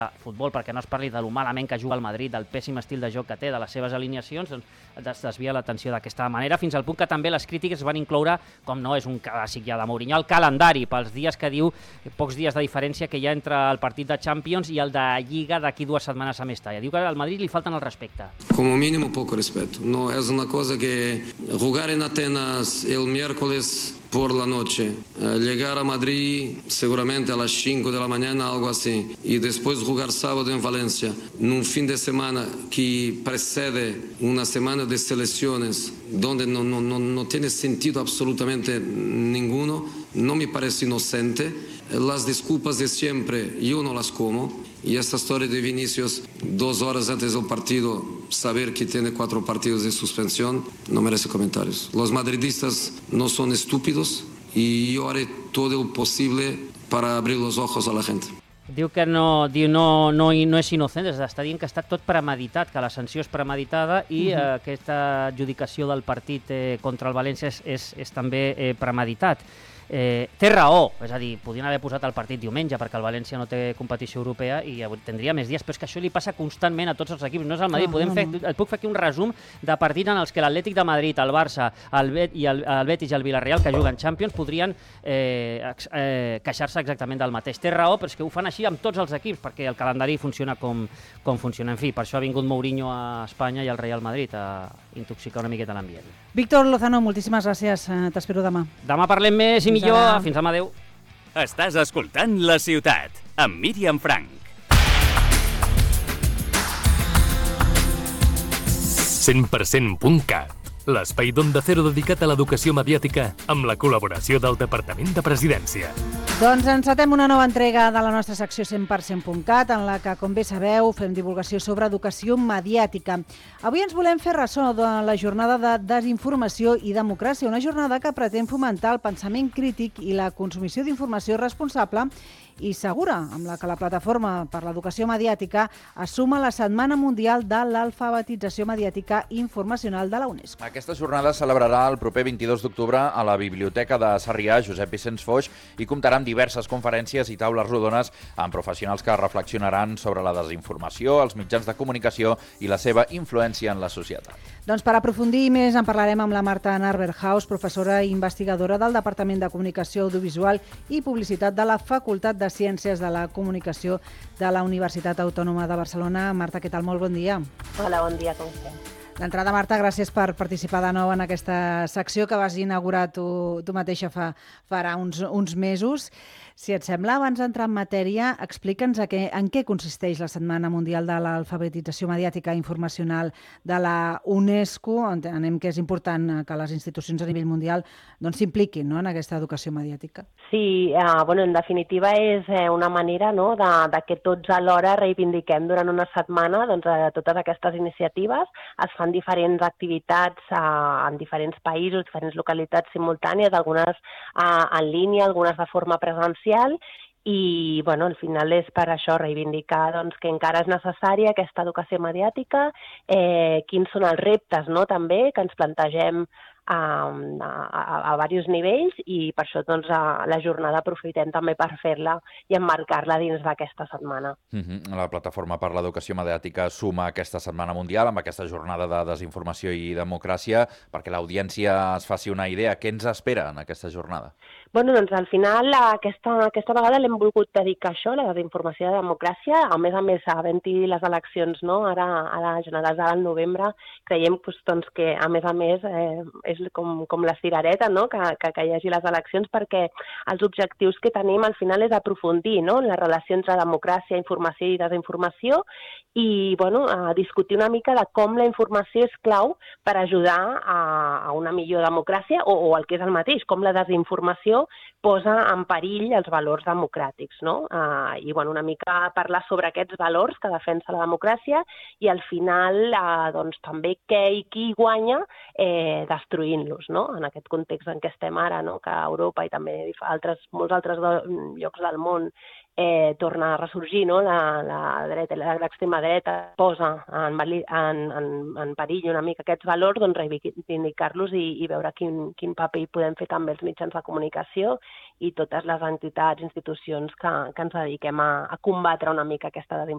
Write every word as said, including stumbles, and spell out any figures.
futbol, perquè no es parli de lo malament que juga el Madrid, del pèssim estil de joc que té, de les seves alineacions, doncs es desvia l'atenció d'aquesta manera, fins al punt que també les crítiques van incloure, com no és un clàssic ja de Mourinho, el calendari, pels dies que diu, pocs dies de diferència que hi ha entre el partit de Champions i el de Lliga d'aquí dues setmanes a Mestalla. Diu que al Madrid li falten el respecte. Como mínimo poco respeto. No es una cosa que jugar en Atenas el miércoles por la noche, eh, llegar a Madrid seguramente a las cinco de la mañana, algo así, y después jugar sábado en Valencia, en un fin de semana que precede una semana de selecciones donde no, no, no, no tiene sentido absolutamente ninguno, no me parece inocente. Las disculpas de siempre yo no las como. Y esta historia de Vinicius, dos horas antes del partido, saber que tiene cuatro partidos de suspensión, no merece comentarios. Los madridistas no son estúpidos y yo haré todo lo posible para abrir los ojos a la gente. Diu que no, diu no, no, no és innocent, està dient que està tot premeditat, que la sanció és premeditada i uh -huh. eh, aquesta adjudicació del partit eh, contra el València és, és, és també eh, premeditat. Eh, té raó, és a dir, podien haver posat el partit diumenge perquè el València no té competició europea i tindria més dies, però és que això li passa constantment a tots els equips, no és el Madrid. No, Podem no, fer, no. et puc fer aquí un resum de partits en els que l'Atlètic de Madrid, el Barça, el, Bet, i el, el Betis i el Villarreal, que juguen Champions, podrien eh, ex, eh, queixar-se exactament del mateix. Té raó, però és que ho fan així amb tots els equips, perquè el calendari funciona com, com funciona. En fi, per això ha vingut Mourinho a Espanya i al Real Madrid a intoxicar una miqueta l'ambient. Víctor Lozano, moltíssimes gràcies. T'espero demà. Demà parlem més i millor. Ara. Fins demà, adeu. Estàs escoltant La Ciutat, amb Míriam Frank. cent per cent punt cat, l'espai d'Onda Cero dedicat a l'educació mediàtica amb la col·laboració del Departament de Presidència. Doncs encetem una nova entrega de la nostra secció cent per cent punt cat, en la que, com bé sabeu, fem divulgació sobre educació mediàtica. Avui ens volem fer ressò de la jornada de desinformació i democràcia, una jornada que pretén fomentar el pensament crític i la consumició d'informació responsable i segura, amb la que la Plataforma per l'Educació Mediàtica assuma la Setmana Mundial de l'Alfabetització Mediàtica Informacional de la UNESCO. Aquesta jornada es celebrarà el proper vint-i-dos d'octubre a la Biblioteca de Sarrià Josep Vicenç Foix i comptarà amb diverses conferències i taules rodones amb professionals que reflexionaran sobre la desinformació, els mitjans de comunicació i la seva influència en la societat. Doncs per aprofundir més en parlarem amb la Marta Narberhaus, professora i investigadora del Departament de Comunicació Audiovisual i Publicitat de la Facultat de Ciències de la Comunicació de la Universitat Autònoma de Barcelona. Marta, què tal? Molt bon dia. Hola, bon dia, com estem? D'entrada, Marta, gràcies per participar de nou en aquesta secció que vas inaugurar tu, tu mateixa fa, farà uns, uns mesos. Si et sembla, abans d'entrar en matèria, explica'ns a què, en què consisteix la Setmana Mundial de l'Alfabetització Mediàtica Informacional de la UNESCO. Entenem que és important que les institucions a nivell mundial doncs, s'impliquin, no?, en aquesta educació mediàtica. Sí, eh, bueno, en definitiva és eh, una manera, no?, de, de que tots alhora reivindiquem durant una setmana doncs, eh, totes aquestes iniciatives. Es fan diferents activitats eh, en diferents països, diferents localitats simultànies, algunes eh, en línia, algunes de forma presencial, i bueno, al final és per això reivindicar doncs, que encara és necessària aquesta educació mediàtica, eh, quins són els reptes, no?, també que ens plantegem a, a, a diversos nivells, i per això doncs, a la jornada aprofitem també per fer-la i emmarcar-la dins d'aquesta setmana. Uh-huh. La Plataforma per l'Educació Mediàtica suma aquesta Setmana Mundial amb aquesta jornada de desinformació i democràcia, perquè l'audiència es faci una idea. Què ens espera en aquesta jornada? Bueno, doncs al final aquesta, aquesta vegada l'hem volgut dedicar a això, la desinformació i la democràcia. A més a més, havent-hi les eleccions, no?, ara a la generals ara al novembre, creiem doncs, que a més a més eh, és com, com la cirereta, no?, que, que, que hi hagi les eleccions, perquè els objectius que tenim al final és aprofundir, no?, en les relacions entre democràcia, informació i desinformació, i bueno, a discutir una mica de com la informació és clau per ajudar a, a una millor democràcia, o, o el que és el mateix, com la desinformació posa en perill els valors democràtics, no? Uh, I bueno, una mica parlar sobre aquests valors que defensa la democràcia i al final uh, doncs, també què i qui guanya eh, destruint-los, no? En aquest context en què estem ara, no?, que Europa i també altres, molts altres llocs del món Eh, torna a ressorgir, no?, la, la dreta, l'extrema dreta posa en, en, en, en perill una mica aquests valors, doncs reivindicar-los i, i veure quin, quin paper hi podem fer també els mitjans de comunicació i totes les entitats, institucions que, que ens dediquem a, a combatre una mica aquesta desinformació.